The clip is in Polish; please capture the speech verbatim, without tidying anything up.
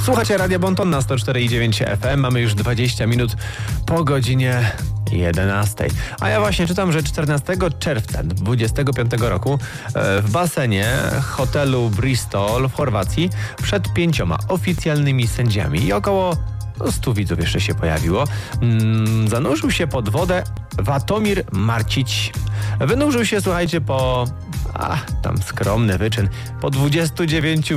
Słuchacie Radia Bonton na sto cztery i dziewięć F M. Mamy już dwadzieścia minut po godzinie jedenastej. A ja właśnie czytam, że czternastego czerwca dwudziestego piątego roku w basenie hotelu Bristol w Chorwacji przed pięcioma oficjalnymi sędziami i około stu widzów jeszcze się pojawiło, mm, zanurzył się pod wodę Watomir Marcić. Wynurzył się, słuchajcie, po a, tam skromny wyczyn, po dwudziestu dziewięciu